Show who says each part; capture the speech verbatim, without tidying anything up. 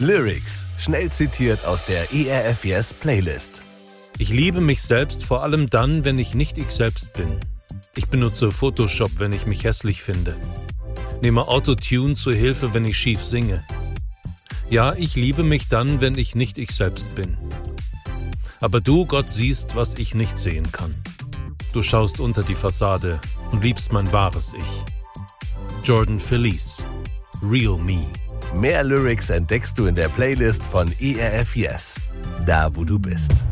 Speaker 1: Lyrics, schnell zitiert aus der E R F Yes Playlist.
Speaker 2: Ich liebe mich selbst vor allem dann, wenn ich nicht ich selbst bin. Ich benutze Photoshop, wenn ich mich hässlich finde. Nehme Autotune zur Hilfe, wenn ich schief singe. Ja, ich liebe mich dann, wenn ich nicht ich selbst bin. Aber du, Gott, siehst, was ich nicht sehen kann. Du schaust unter die Fassade und liebst mein wahres Ich. Jordan Feliz, Real Me.
Speaker 1: Mehr Lyrics entdeckst du in der Playlist von E R F Yes, da wo du bist.